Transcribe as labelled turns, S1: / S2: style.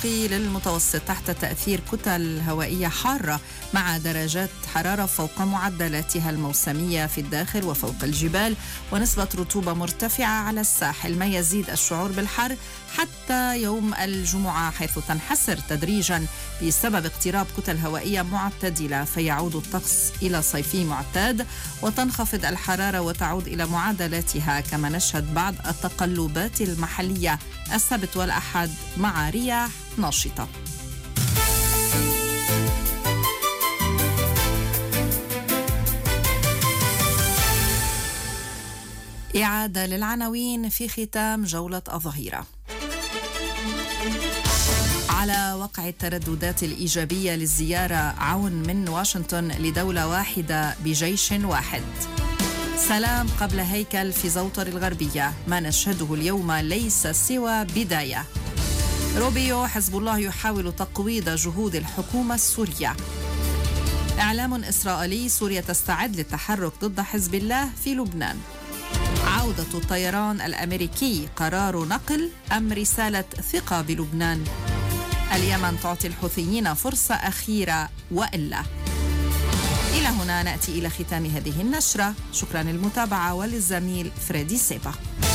S1: الثقيل المتوسط تحت تأثير كتل هوائية حارة مع درجات حرارة فوق معدلاتها الموسمية في الداخل وفوق الجبال، ونسبة رطوبة مرتفعة على الساحل، ما يزيد الشعور بالحر حتى يوم الجمعة، حيث تنحسر تدريجا بسبب اقتراب كتل هوائية معتدلة، فيعود الطقس إلى صيفي معتاد وتنخفض الحرارة وتعود إلى معدلاتها. كما نشهد بعض التقلبات المحلية السبت والأحد مع رياح نشطة. إعادة للعناوين في ختام جولة الظهيرة. على وقع الترددات الإيجابية للزيارة، عون من واشنطن لدولة واحدة بجيش واحد. سلام قبل هيكل في زوطر الغربية، ما نشهده اليوم ليس سوى بداية. روبيو، حزب الله يحاول تقويض جهود الحكومة السورية. إعلام إسرائيلي، سوريا تستعد للتحرك ضد حزب الله في لبنان. عودة الطيران الأمريكي، قرار نقل أم رسالة ثقة بلبنان؟ اليمن تعطي الحوثيين فرصة أخيرة وإلا. إلى هنا نأتي إلى ختام هذه النشرة. شكرا للمتابعة وللزميل فريدي سيبا.